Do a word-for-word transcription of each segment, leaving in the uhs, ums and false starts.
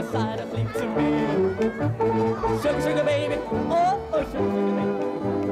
side of fleet to me. Sugar, sugar baby, oh, oh, sugar, sugar baby.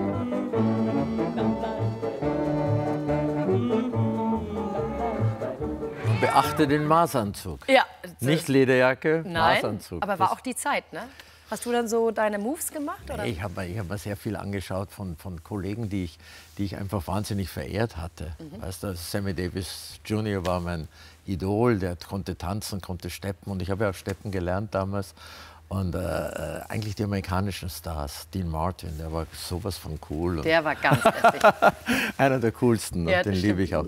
Beachte den Maßanzug. Ja. Nicht Lederjacke, Nein, Maßanzug. aber war auch die Zeit, ne? Hast du dann so deine Moves gemacht? Oder? Ich habe mir, ich hab mir sehr viel angeschaut von, von Kollegen, die ich, die ich einfach wahnsinnig verehrt hatte. Mhm. Weißt du, Sammy Davis Junior war mein Idol, der konnte tanzen, konnte steppen. Und ich habe ja auch steppen gelernt damals. Und äh, eigentlich die amerikanischen Stars, Dean Martin, der war sowas von cool. Der war ganz lässig. Einer der coolsten, Ja, und den das liebe ich auch.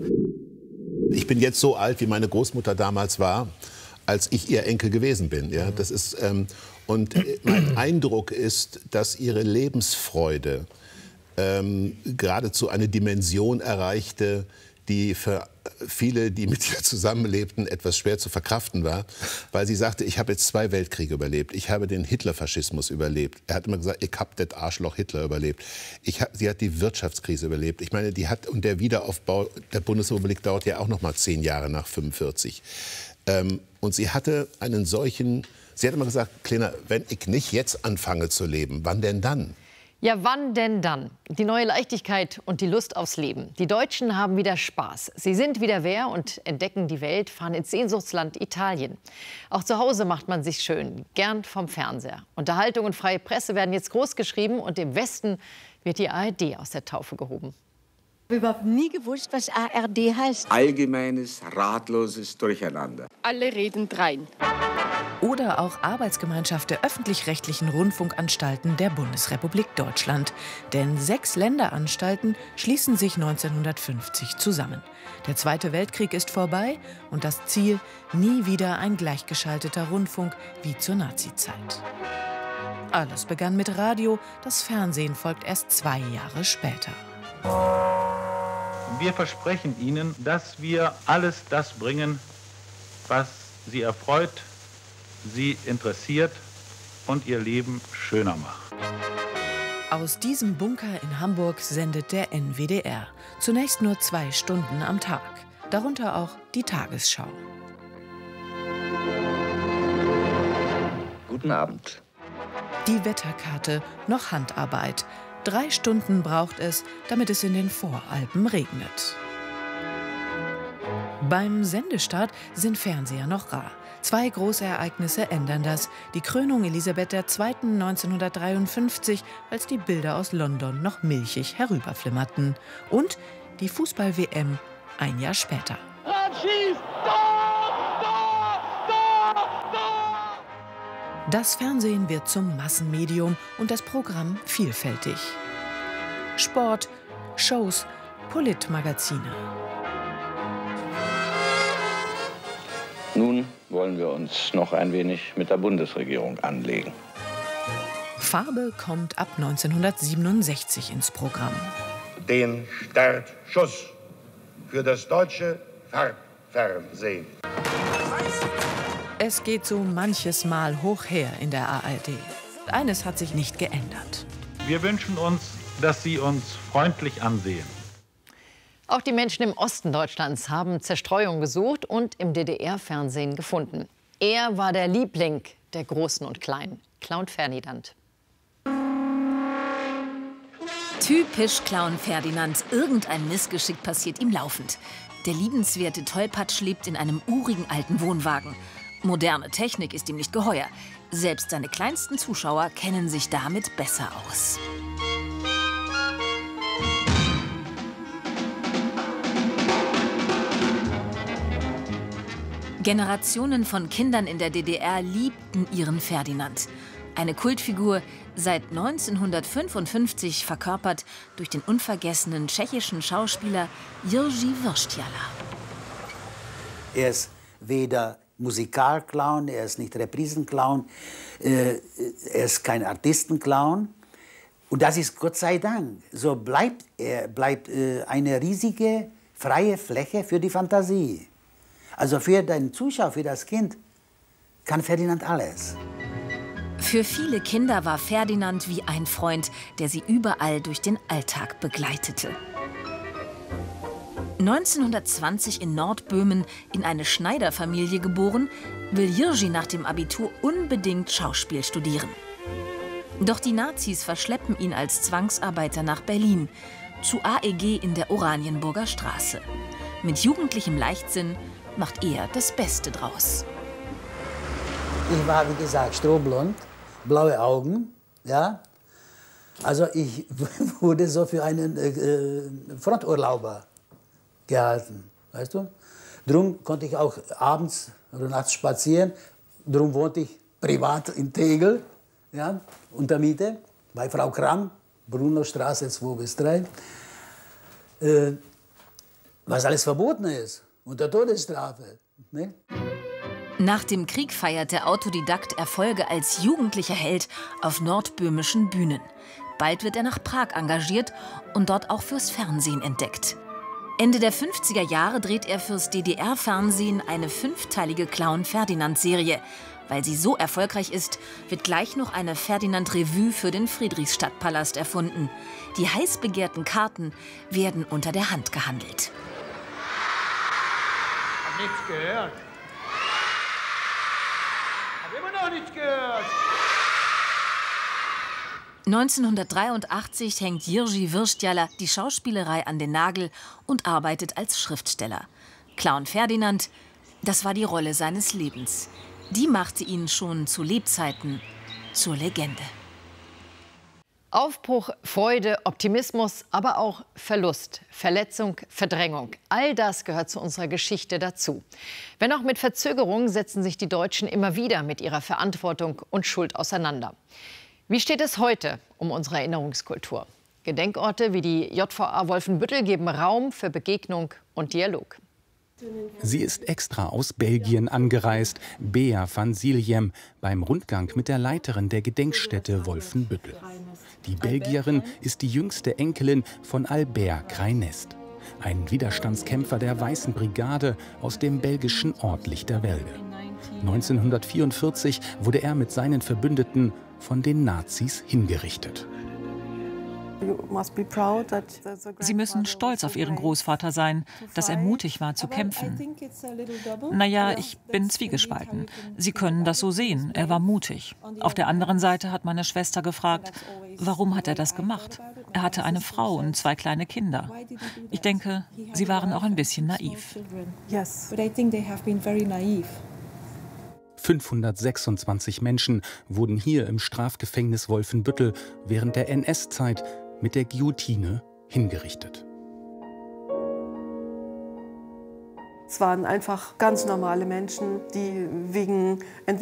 Ich bin jetzt so alt, wie meine Großmutter damals war, als ich ihr Enkel gewesen bin. Ja, das ist, ähm, und mein Eindruck ist, dass ihre Lebensfreude ähm, geradezu eine Dimension erreichte, die für viele, die mit ihr zusammenlebten, etwas schwer zu verkraften war. Weil sie sagte, ich habe jetzt zwei Weltkriege überlebt. Ich habe den Hitlerfaschismus überlebt. Er hat immer gesagt, ich habe das Arschloch Hitler überlebt. Ich hab, sie hat die Wirtschaftskrise überlebt. Ich meine, die hat, und der Wiederaufbau der Bundesrepublik dauert ja auch noch mal zehn Jahre nach fünfundvierzig. Ähm, und sie hatte einen solchen, sie hat immer gesagt, Kleiner, wenn ich nicht jetzt anfange zu leben, wann denn dann? Ja, wann denn dann? Die neue Leichtigkeit und die Lust aufs Leben. Die Deutschen haben wieder Spaß. Sie sind wieder wer und entdecken die Welt, fahren ins Sehnsuchtsland Italien. Auch zu Hause macht man sich schön, gern vom Fernseher. Unterhaltung und freie Presse werden jetzt großgeschrieben und im Westen wird die A R D aus der Taufe gehoben. Ich habe überhaupt nie gewusst, was A R D heißt. Allgemeines, ratloses Durcheinander. Alle reden drein. Oder auch Arbeitsgemeinschaft der öffentlich-rechtlichen Rundfunkanstalten der Bundesrepublik Deutschland. Denn sechs Länderanstalten schließen sich neunzehnhundertfünfzig zusammen. Der Zweite Weltkrieg ist vorbei und das Ziel, nie wieder ein gleichgeschalteter Rundfunk wie zur Nazizeit. Alles begann mit Radio, das Fernsehen folgt erst zwei Jahre später. Wir versprechen Ihnen, dass wir alles das bringen, was Sie erfreut, Sie interessiert und Ihr Leben schöner macht. Aus diesem Bunker in Hamburg sendet der N W D R. Zunächst nur zwei Stunden am Tag. Darunter auch die Tagesschau. Guten Abend. Die Wetterkarte, noch Handarbeit. Drei Stunden braucht es, damit es in den Voralpen regnet. Beim Sendestart sind Fernseher noch rar. Zwei große Ereignisse ändern das. Die Krönung Elisabeth der Zweiten neunzehnhundertdreiundfünfzig, als die Bilder aus London noch milchig herüberflimmerten. Und die Fußball-W M ein Jahr später. Das Fernsehen wird zum Massenmedium und das Programm vielfältig. Sport, Shows, Politmagazine. Nun wollen wir uns noch ein wenig mit der Bundesregierung anlegen. Farbe kommt ab neunzehnhundertsiebenundsechzig ins Programm. Den Startschuss für das deutsche Farbfernsehen. Es geht so manches Mal hoch her in der A R D. Eines hat sich nicht geändert. Wir wünschen uns, dass Sie uns freundlich ansehen. Auch die Menschen im Osten Deutschlands haben Zerstreuung gesucht und im D D R-Fernsehen gefunden. Er war der Liebling der Großen und Kleinen, Clown Ferdinand. Typisch Clown Ferdinand. Irgendein Missgeschick passiert ihm laufend. Der liebenswerte Tollpatsch lebt in einem urigen alten Wohnwagen. Moderne Technik ist ihm nicht geheuer. Selbst seine kleinsten Zuschauer kennen sich damit besser aus. Generationen von Kindern in der D D R liebten ihren Ferdinand. Eine Kultfigur, seit neunzehnhundertfünfundfünfzig verkörpert durch den unvergessenen tschechischen Schauspieler Jiří Vrštěla. Er ist weder Musikalclown, er ist nicht Reprisenclown, äh, er ist kein Artistenclown. Und das ist Gott sei Dank. So bleibt er bleibt äh, eine riesige freie Fläche für die Fantasie. Also für den Zuschauer, für das Kind, kann Ferdinand alles. Für viele Kinder war Ferdinand wie ein Freund, der sie überall durch den Alltag begleitete. neunzehnhundertzwanzig in Nordböhmen in eine Schneiderfamilie geboren, will Jiří nach dem Abitur unbedingt Schauspiel studieren. Doch die Nazis verschleppen ihn als Zwangsarbeiter nach Berlin, zu A E G in der Oranienburger Straße. Mit jugendlichem Leichtsinn macht er das Beste draus. Ich war, wie gesagt, strohblond, blaue Augen, ja. Also ich wurde so für einen äh, Fronturlauber gehalten, weißt du. Drum konnte ich auch abends oder nachts spazieren. Drum wohnte ich privat in Tegel, ja, unter Miete, bei Frau Kramm, Brunnenstraße zwei bis drei. Äh, was alles verboten ist, unter Todesstrafe. Ne? Nach dem Krieg feiert der Autodidakt Erfolge als jugendlicher Held auf nordböhmischen Bühnen. Bald wird er nach Prag engagiert und dort auch fürs Fernsehen entdeckt. Ende der fünfziger Jahre dreht er fürs D D R-Fernsehen eine fünfteilige Clown-Ferdinand-Serie. Weil sie so erfolgreich ist, wird gleich noch eine Ferdinand-Revue für den Friedrichstadtpalast erfunden. Die heiß begehrten Karten werden unter der Hand gehandelt. Hab nichts gehört. Hab immer noch nichts gehört. neunzehnhundertdreiundachtzig hängt Jiří Wyrsťala die Schauspielerei an den Nagel und arbeitet als Schriftsteller. Clown Ferdinand, das war die Rolle seines Lebens. Die machte ihn schon zu Lebzeiten zur Legende. Aufbruch, Freude, Optimismus, aber auch Verlust, Verletzung, Verdrängung. All das gehört zu unserer Geschichte dazu. Wenn auch mit Verzögerung setzen sich die Deutschen immer wieder mit ihrer Verantwortung und Schuld auseinander. Wie steht es heute um unsere Erinnerungskultur? Gedenkorte wie die J V A Wolfenbüttel geben Raum für Begegnung und Dialog. Sie ist extra aus Belgien angereist, Bea van Siljem, beim Rundgang mit der Leiterin der Gedenkstätte Wolfenbüttel. Die Belgierin ist die jüngste Enkelin von Albert Creinest, ein Widerstandskämpfer der Weißen Brigade aus dem belgischen Ort Lichterwelde. neunzehnhundertvierundvierzig wurde er mit seinen Verbündeten von den Nazis hingerichtet. Sie müssen stolz auf Ihren Großvater sein, dass er mutig war zu kämpfen. Naja, ich bin zwiegespalten. Sie können das so sehen, er war mutig. Auf der anderen Seite hat meine Schwester gefragt, warum hat er das gemacht? Er hatte eine Frau und zwei kleine Kinder. Ich denke, sie waren auch ein bisschen naiv. fünfhundertsechsundzwanzig Menschen wurden hier im Strafgefängnis Wolfenbüttel während der N S-Zeit mit der Guillotine hingerichtet. Es waren einfach ganz normale Menschen, die wegen entweder